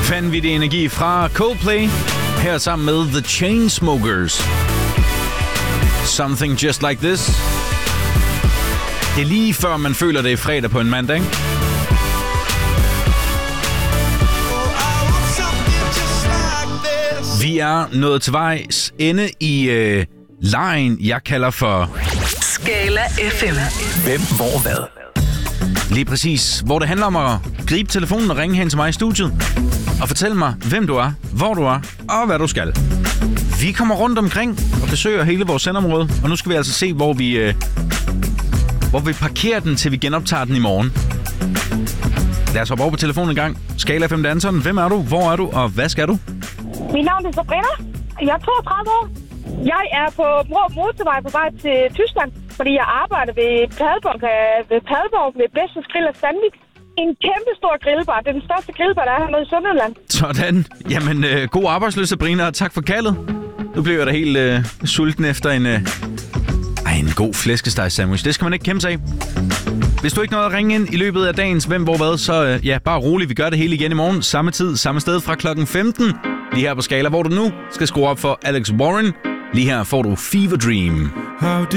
Vanvittig energi fra Coldplay. Her sammen med The Chainsmokers. Something Just Like This. Det er lige før man føler, det er fredag på en mandag, ikke? Vi er nået til vejs ende i lejen, jeg kalder for Skala FM. Hvem, hvor, hvad? Lige præcis, hvor det handler om at gribe telefonen og ringe hen til mig i studiet og fortælle mig, hvem du er, hvor du er og hvad du skal. Vi kommer rundt omkring og besøger hele vores sendområde, og nu skal vi altså se, hvor vi parkerer den, til vi genoptager den i morgen. Lad os hoppe over på telefonen en gang. Skala FM danseren, hvem er du, hvor er du og hvad skal du? Mit navn er Sabrina. Jeg er 32 år. Jeg er på motorvej på vej til Tyskland, fordi jeg arbejder ved Padborg ved Blæsens Grill og Sandvik. En kæmpe stor grillbar. Det er den største grillbar, der er hernede i Sønderjylland. Sådan. Jamen, god arbejdsløs, Sabrina, og tak for kaldet. Nu bliver jeg da helt sulten efter en god flæskesteg-sandwich. Det skal man ikke kæmpe sig af. Hvis du ikke nåede at ringe ind i løbet af dagens Hvem, hvor, hvad, så bare rolig. Vi gør det hele igen i morgen. Samme tid, samme sted fra klokken 15. Lige her på Skala, hvor du nu skal skrue op for Alex Warren. Lige her får du Fever Dream.